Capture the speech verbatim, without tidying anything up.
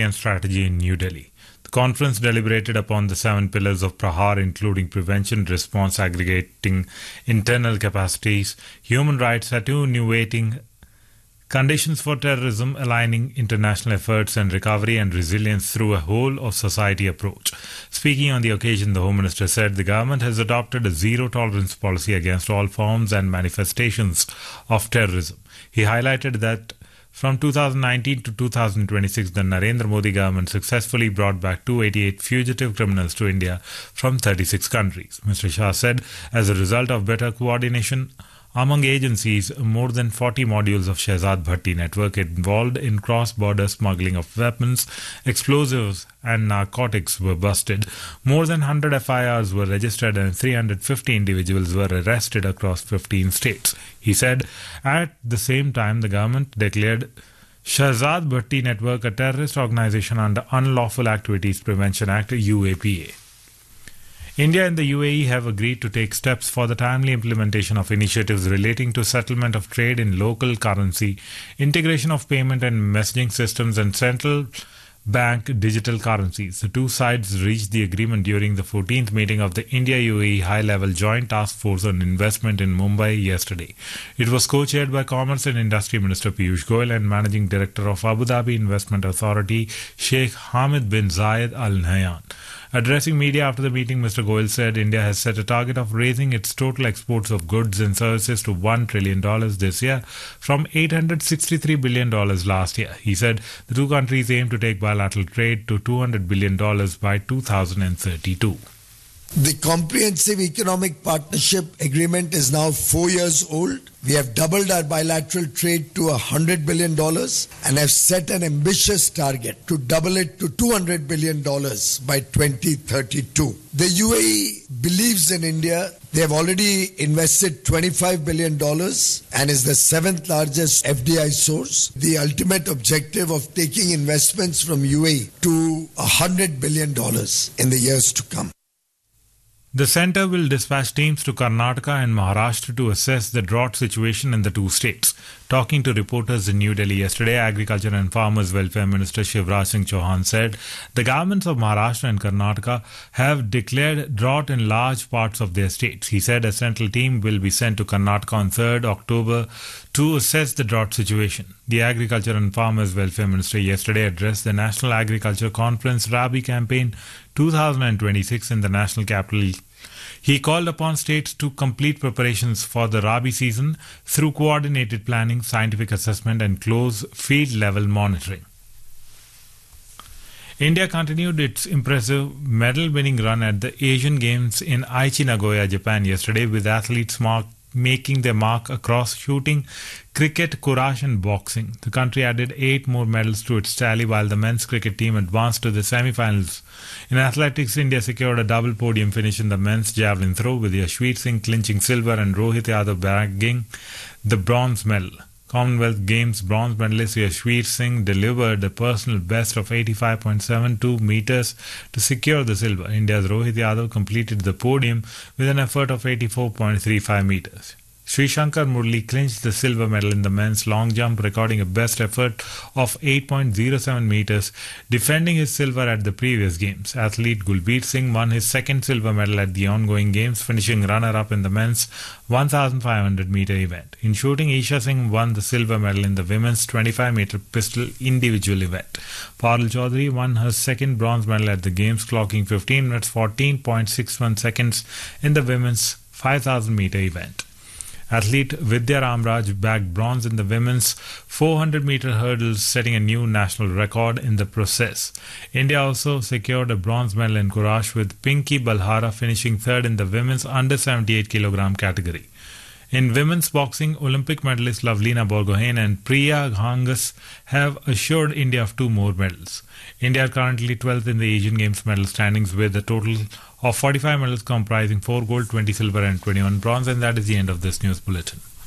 Defence Strategy in New Delhi. The conference deliberated upon the seven pillars of Prahar, including prevention, response, aggregating internal capacities, human rights, attenuating conditions for terrorism, aligning international efforts and recovery and resilience through a whole-of-society approach. Speaking on the occasion, the Home Minister said the government has adopted a zero-tolerance policy against all forms and manifestations of terrorism. He highlighted that from two thousand nineteen to two thousand twenty-six, the Narendra Modi government successfully brought back two hundred eighty-eight fugitive criminals to India from thirty-six countries. Mister Shah said, as a result of better coordination among agencies, more than forty modules of Shehzad Bhatti network involved in cross-border smuggling of weapons, explosives and narcotics were busted. More than one hundred F I Rs were registered and three hundred fifty individuals were arrested across fifteen states. He said, at the same time, the government declared Shehzad Bhatti network a terrorist organization under Unlawful Activities Prevention Act U A P A. India and the U A E have agreed to take steps for the timely implementation of initiatives relating to settlement of trade in local currency, integration of payment and messaging systems, and central bank digital currencies. The two sides reached the agreement during the fourteenth meeting of the India-U A E High-Level Joint Task Force on Investment in Mumbai yesterday. It was co-chaired by Commerce and Industry Minister Piyush Goyal and Managing Director of Abu Dhabi Investment Authority, Sheikh Hamid bin Zayed Al Nahyan. Addressing media after the meeting, Mister Goyal said India has set a target of raising its total exports of goods and services to one trillion dollars this year from eight hundred sixty-three billion dollars last year. He said the two countries aim to take bilateral trade to two hundred billion dollars by two thousand thirty-two. The Comprehensive Economic Partnership Agreement is now four years old. We have doubled our bilateral trade to one hundred billion dollars and have set an ambitious target to double it to two hundred billion dollars by twenty thirty-two. The U A E believes in India. They have already invested twenty-five billion dollars and is the seventh largest F D I source. The ultimate objective of taking investments from U A E to one hundred billion dollars in the years to come. The centre will dispatch teams to Karnataka and Maharashtra to assess the drought situation in the two states. Talking to reporters in New Delhi yesterday, Agriculture and Farmers Welfare Minister Shivraj Singh Chauhan said the governments of Maharashtra and Karnataka have declared drought in large parts of their states. He said a central team will be sent to Karnataka on third October to assess the drought situation. The Agriculture and Farmers Welfare Minister yesterday addressed the National Agriculture Conference Rabi Campaign twenty twenty-six in the national capital. He called upon states to complete preparations for the Rabi season through coordinated planning, scientific assessment and close field-level monitoring. India continued its impressive medal-winning run at the Asian Games in Aichi, Nagoya, Japan yesterday, with athletes mark making their mark across shooting, cricket, courage and boxing. The country added eight more medals to its tally while the men's cricket team advanced to the semi-finals. In athletics, India secured a double podium finish in the men's javelin throw, with Yashveer Singh clinching silver and Rohit Yadav bagging the bronze medal. Commonwealth Games bronze medalist Yashveer Singh delivered a personal best of eighty-five point seven two meters to secure the silver. India's Rohit Yadav completed the podium with an effort of eighty-four point three five meters. Sri Shankar Murli clinched the silver medal in the men's long jump, recording a best effort of eight point zero seven meters, defending his silver at the previous games. Athlete Gulbir Singh won his second silver medal at the ongoing games, finishing runner-up in the men's one thousand five hundred meter event. In shooting, Isha Singh won the silver medal in the women's twenty-five meter pistol individual event. Parul Chaudhary won her second bronze medal at the games, clocking fifteen minutes fourteen point six one seconds in the women's five thousand meter event. Athlete Vidya Ramraj bagged bronze in the women's four hundred meter hurdles, setting a new national record in the process. India also secured a bronze medal in Courage, with Pinky Balhara finishing third in the women's under seventy-eight kilogram category. In women's boxing, Olympic medalist Lavlina Borgohain and Priya Ghangas have assured India of two more medals. India are currently twelfth in the Asian Games medal standings, with a total of forty-five medals comprising four gold, twenty silver and twenty-one bronze. And that is the end of this news bulletin.